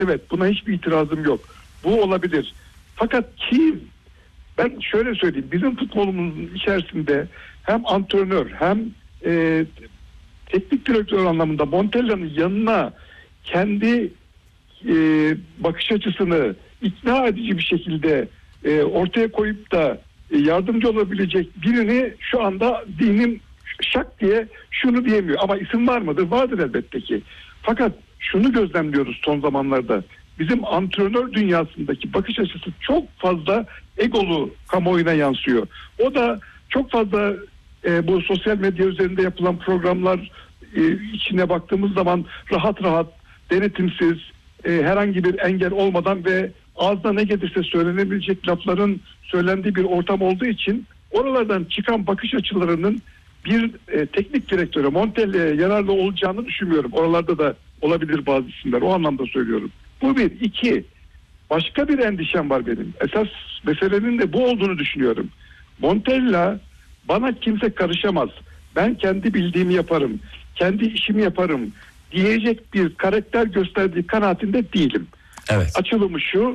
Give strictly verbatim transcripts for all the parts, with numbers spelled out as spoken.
Evet, buna hiçbir itirazım yok. Bu olabilir. Fakat ki ben şöyle söyleyeyim, bizim futbolumuzun içerisinde hem antrenör hem e, teknik direktör anlamında Montella'nın yanına kendi e, bakış açısını ikna edici bir şekilde e, ortaya koyup da e, yardımcı olabilecek birini şu anda dinim şak diye şunu diyemiyor. Ama isim var mıdır? Vardır elbette ki. Fakat şunu gözlemliyoruz son zamanlarda. Bizim antrenör dünyasındaki bakış açısı çok fazla egolu kamuoyuna yansıyor. O da çok fazla e, bu sosyal medya üzerinde yapılan programlar e, içine baktığımız zaman rahat rahat, denetimsiz, e, herhangi bir engel olmadan ve ağzına ne gelirse söylenebilecek lafların söylendiği bir ortam olduğu için oralardan çıkan bakış açılarının bir e, teknik direktöre, Montella'ya yararlı olacağını düşünmüyorum. Oralarda da olabilir bazı isimler. O anlamda söylüyorum. Bu bir. İki, başka bir endişem var benim. Esas meselenin de bu olduğunu düşünüyorum. Montella, bana kimse karışamaz, ben kendi bildiğimi yaparım, kendi işimi yaparım diyecek bir karakter gösterdiği kanaatinde değilim. Evet. Açılımı şu,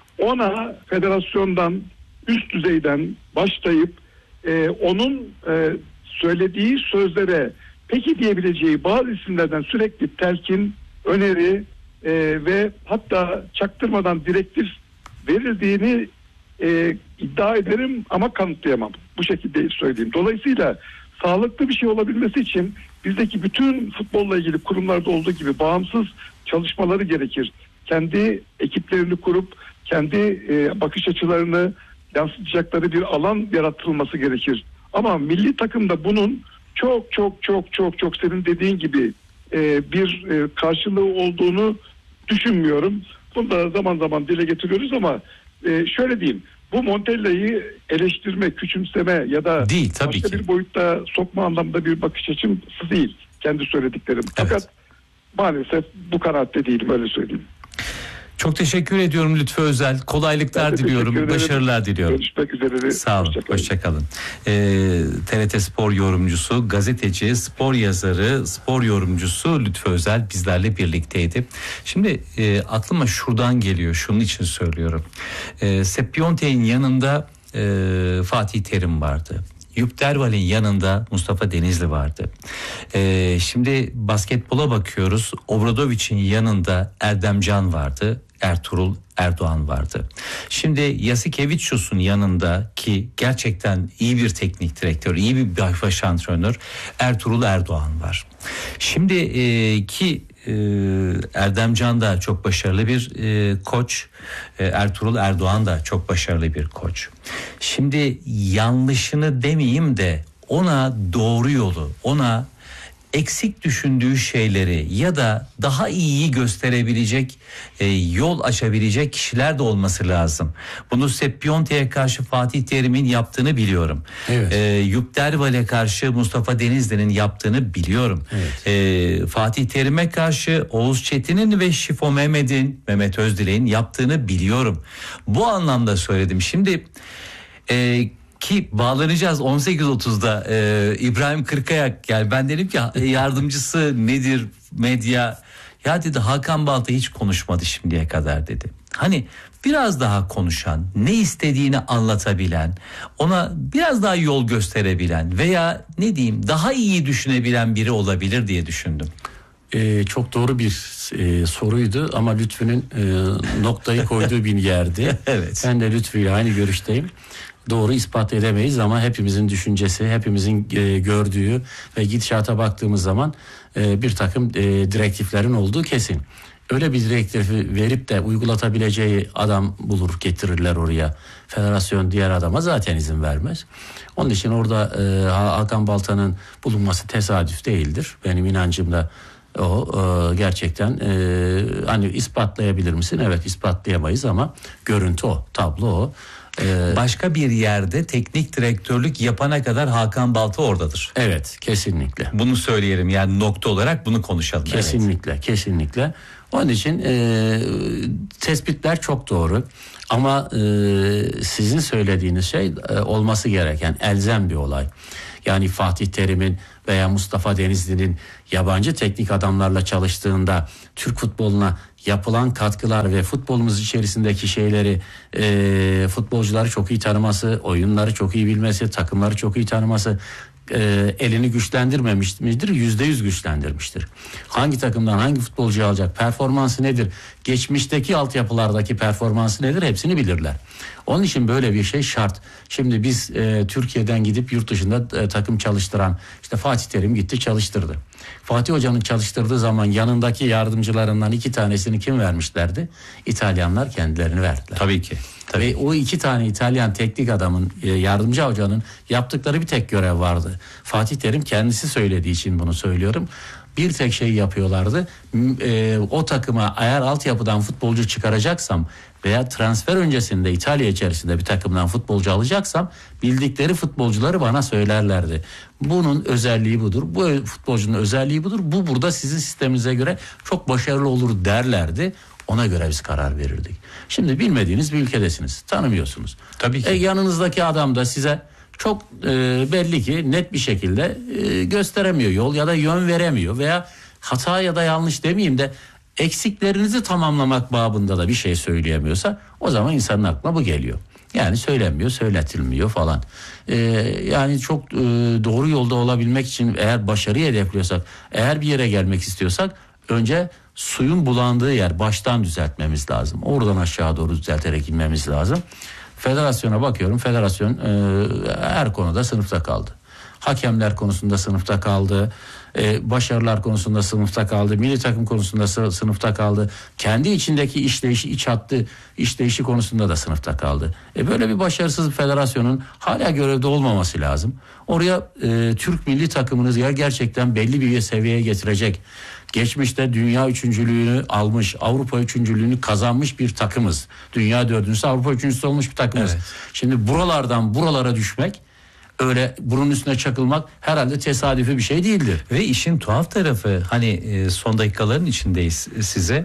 ona federasyondan, üst düzeyden başlayıp e, onun e, söylediği sözlere peki diyebileceği bazı isimlerden sürekli telkin, öneri e, ve hatta çaktırmadan direktif verildiğini e, iddia ederim ama kanıtlayamam. Bu şekilde söyleyeyim. Dolayısıyla sağlıklı bir şey olabilmesi için bizdeki bütün futbolla ilgili kurumlarda olduğu gibi bağımsız çalışmaları gerekir. Kendi ekiplerini kurup kendi e, bakış açılarını yansıtacakları bir alan yaratılması gerekir. Ama milli takımda bunun çok çok çok çok çok senin dediğin gibi e, bir e, karşılığı olduğunu düşünmüyorum. Bunu da zaman zaman dile getiriyoruz ama e, şöyle diyeyim. Bu Montella'yı eleştirme, küçümseme ya da değil, tabii başka ki. bir boyutta sokma anlamda bir bakış açısı değil. Kendi söylediklerim. Evet. Fakat maalesef bu kanaatte değilim, öyle söyleyeyim. Çok teşekkür ediyorum Lütfü Özel. Kolaylıklar diliyorum, başarılar diliyorum. Görüşmek üzere. Sağ olun, Hoşçakalın. hoşçakalın. Ee, T R T Spor yorumcusu, gazeteci, spor yazarı, spor yorumcusu Lütfü Özel bizlerle birlikteydi. Şimdi e, aklıma şuradan geliyor, şunun için söylüyorum. E, Sepp Piontek'in yanında e, Fatih Terim vardı. Jupp Derwal'in yanında Mustafa Denizli vardı. Ee, şimdi basketbola bakıyoruz. Obradovic'in yanında Erdem Can vardı. Ertuğrul Erdoğan vardı. Şimdi Yasikevicius'un yanında ki gerçekten iyi bir teknik direktör, iyi bir baş antrenör Ertuğrul Erdoğan var. Şimdi e, ki e, Erdem Can da çok başarılı bir e, koç. E, Ertuğrul Erdoğan da çok başarılı bir koç. Şimdi yanlışını demeyeyim de ona doğru yolu, ona eksik düşündüğü şeyleri ya da daha iyiyi gösterebilecek, e, yol açabilecek kişiler de olması lazım. Bunu Sepp Piontek'e karşı Fatih Terim'in yaptığını biliyorum. Evet. E, Jupp Derwal'e karşı Mustafa Denizli'nin yaptığını biliyorum. Evet. E, Fatih Terim'e karşı Oğuz Çetin'in ve Şifo Mehmet'in, Mehmet Özdilek'in yaptığını biliyorum. Bu anlamda söyledim. Şimdi e, ki bağlanacağız on sekiz otuzda e, İbrahim Kırkayak, yani ben dedim ki yardımcısı nedir medya, ya dedi Hakan Balta hiç konuşmadı şimdiye kadar dedi. Hani biraz daha konuşan, ne istediğini anlatabilen, ona biraz daha yol gösterebilen veya ne diyeyim daha iyi düşünebilen biri olabilir diye düşündüm. Ee, çok doğru bir e, soruydu ama Lütfü'nün e, noktayı koyduğu bir yerdi. Evet. Ben de Lütfü'yle aynı görüşteyim. Doğru ispat edemeyiz ama hepimizin düşüncesi, hepimizin e, gördüğü ve gidişata baktığımız zaman e, bir takım e, direktiflerin olduğu kesin. Öyle bir direktifi verip de uygulatabileceği adam bulur, getirirler oraya. Federasyon diğer adama zaten izin vermez. Onun için orada e, Hakan Balta'nın bulunması tesadüf değildir. Benim inancım da o e, gerçekten e, hani ispatlayabilir misin? Evet, ispatlayamayız ama görüntü o, tablo o. Ee, Başka bir yerde teknik direktörlük yapana kadar Hakan Balta oradadır. Evet, kesinlikle. Bunu söyleyelim, yani nokta olarak bunu konuşalım. Kesinlikle, evet. kesinlikle. Onun için e, tespitler çok doğru. Ama e, sizin söylediğiniz şey e, olması gereken elzem bir olay. Yani Fatih Terim'in veya Mustafa Denizli'nin yabancı teknik adamlarla çalıştığında Türk futboluna yapılan katkılar ve futbolumuz içerisindeki şeyleri, e, futbolcuları çok iyi tanıması, oyunları çok iyi bilmesi, takımları çok iyi tanıması e, elini güçlendirmemiş midir? Yüzde yüz güçlendirmiştir. Hangi takımdan hangi futbolcuyu alacak, performansı nedir, geçmişteki altyapılardaki performansı nedir, hepsini bilirler. Onun için böyle bir şey şart. Şimdi biz e, Türkiye'den gidip yurt dışında e, takım çalıştıran, işte Fatih Terim gitti çalıştırdı. Fatih Hoca'nın çalıştırdığı zaman yanındaki yardımcılarından iki tanesini kim vermişlerdi? İtalyanlar kendilerini verdiler. Tabii ki. Tabii. Ve o iki tane İtalyan teknik adamın, yardımcı hocanın yaptıkları bir tek görev vardı. Fatih Terim kendisi söylediği için bunu söylüyorum. Bir tek şey yapıyorlardı. E, o takıma eğer altyapıdan futbolcu çıkaracaksam veya transfer öncesinde İtalya içerisinde bir takımdan futbolcu alacaksam bildikleri futbolcuları bana söylerlerdi. Bunun özelliği budur. Bu futbolcunun özelliği budur. Bu burada sizin sisteminize göre çok başarılı olur derlerdi. Ona göre biz karar verirdik. Şimdi bilmediğiniz bir ülkedesiniz. Tanımıyorsunuz. Tabii ki. E, yanınızdaki adam da size çok e, belli ki net bir şekilde e, gösteremiyor yol ya da yön veremiyor veya hata ya da yanlış demeyeyim de eksiklerinizi tamamlamak babında da bir şey söyleyemiyorsa o zaman insanın aklına bu geliyor. Yani söylenmiyor, söyletilmiyor falan. Ee, yani çok e, doğru yolda olabilmek için eğer başarıyı hedefliyorsak, eğer bir yere gelmek istiyorsak önce suyun bulandığı yer baştan düzeltmemiz lazım. Oradan aşağı doğru düzelterek inmemiz lazım. Federasyona bakıyorum. Federasyon e, her konuda sınıfta kaldı. Hakemler konusunda sınıfta kaldı. Ee, başarılar konusunda sınıfta kaldı. Milli takım konusunda sı- sınıfta kaldı. Kendi içindeki işleyişi, iç hattı işleyişi konusunda da sınıfta kaldı. E böyle bir başarısız federasyonun hala görevde olmaması lazım. Oraya e, Türk milli takımını gerçekten belli bir seviyeye getirecek. Geçmişte dünya üçüncülüğünü almış, Avrupa üçüncülüğünü kazanmış bir takımız. Dünya dördüncüsü, Avrupa üçüncüsü olmuş bir takımız. Evet. Şimdi buralardan buralara düşmek, öyle burun üstüne çakılmak herhalde tesadüfi bir şey değildir. Ve işin tuhaf tarafı, hani son dakikaların içindeyiz size.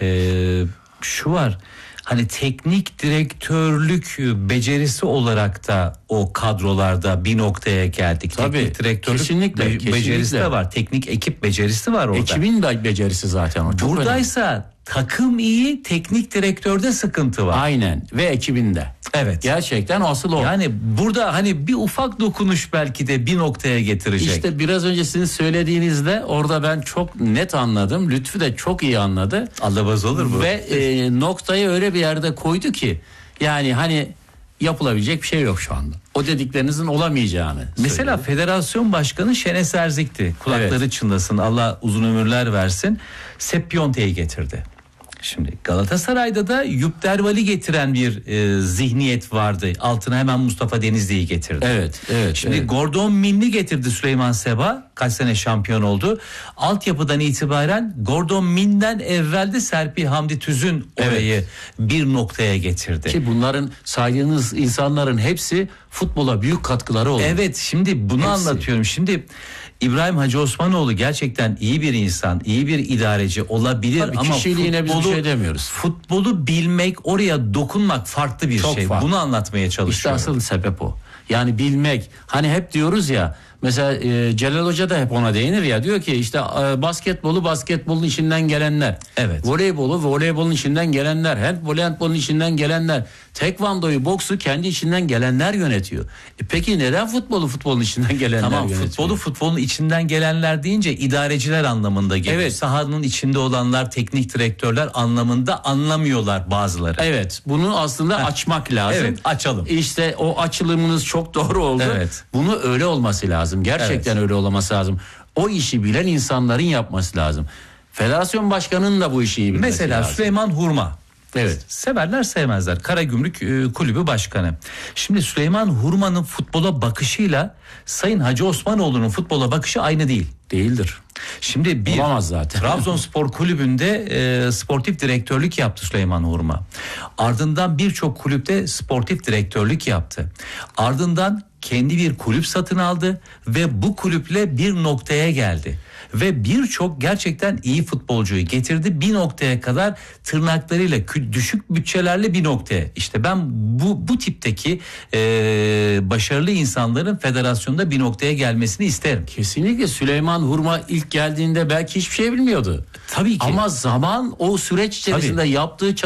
Ee, şu var. Hani teknik direktörlük becerisi olarak da o kadrolarda bir noktaya geldik. Tabii, teknik direktörlük kesinlikle, be- kesinlikle. becerisi de var. Teknik ekip becerisi var orada. Ekibin de becerisi zaten o. Çok buradaysa önemli. Takım iyi, teknik direktörde sıkıntı var. Aynen, ve ekibinde. Evet. Gerçekten asıl o. Yani burada hani bir ufak dokunuş belki de bir noktaya getirecek. İşte biraz önce sizin söylediğinizde orada ben çok net anladım. Lütfü de çok iyi anladı. Allabaz olur bu. Ve e, noktayı öyle bir yerde koydu ki yani hani yapılabilecek bir şey yok şu anda. O dediklerinizin olamayacağını Mesela söyledi. Federasyon Başkanı Şenes Erzik'ti. Kulakları evet. çınlasın, Allah uzun ömürler versin. Sepp Piontek'i getirdi. Şimdi Galatasaray'da da Yup Derval'i getiren bir e, zihniyet vardı. Altına hemen Mustafa Denizli'yi getirdi. Evet, evet. Şimdi evet. Gordon Minni getirdi Süleyman Seba. Kaç sene şampiyon oldu. Altyapıdan itibaren Gordon Min'den evvelde Serpil Hamdi Tüz'ün orayı evet. bir noktaya getirdi. Ki bunların saydığınız insanların hepsi futbola büyük katkıları oldu. Evet, şimdi bunu hepsi. anlatıyorum. Şimdi İbrahim Hacı Osmanoğlu gerçekten iyi bir insan, iyi bir idareci olabilir. Tabii ama kişiliğine futbolu, biz bir şey demiyoruz. Futbolu bilmek, oraya dokunmak farklı bir Çok şey. Farklı. Bunu anlatmaya çalışıyorum. İşte asıl sebep o. Yani bilmek. Hani hep diyoruz ya, mesela e, Celal Hoca da hep ona değinir ya, diyor ki işte e, basketbolu basketbolun içinden gelenler. Evet. Voleybolu voleybolun içinden gelenler. Handbolu handbolun içinden gelenler. Tekvandoyu, boksu kendi içinden gelenler yönetiyor. E peki neden futbolu futbolun içinden gelenler tamam, yönetiyor? Tamam, futbolu futbolun içinden gelenler deyince idareciler anlamında geliyor. Evet. Sahanın içinde olanlar, teknik direktörler anlamında anlamıyorlar bazıları. Evet, bunu aslında Heh. açmak lazım. Evet, açalım. İşte o açılımınız çok doğru oldu. Evet. Bunu öyle olması lazım. Gerçekten evet. öyle olması lazım. O işi bilen insanların yapması lazım. Federasyon başkanının da bu işi iyi bilmesi Mesela lazım. Mesela Süleyman Hurma. Evet. Severler sevmezler. Karagümrük e, Kulübü Başkanı. Şimdi Süleyman Hurma'nın futbola bakışıyla Sayın Hacı Osmanoğlu'nun futbola bakışı aynı değil. Değildir. Şimdi bir olamaz zaten. Trabzonspor Kulübü'nde e, sportif direktörlük yaptı Süleyman Hurma. Ardından birçok kulüpte sportif direktörlük yaptı. Ardından kendi bir kulüp satın aldı ve bu kulüple bir noktaya geldi. Ve birçok gerçekten iyi futbolcuyu getirdi bir noktaya kadar, tırnaklarıyla düşük bütçelerle bir noktaya. İşte ben bu bu tipteki e, başarılı insanların federasyonda bir noktaya gelmesini isterim. Kesinlikle. Süleyman Hurma ilk geldiğinde belki hiçbir şey bilmiyordu. Tabii ki. Ama zaman, o süreç içerisinde Tabii. yaptığı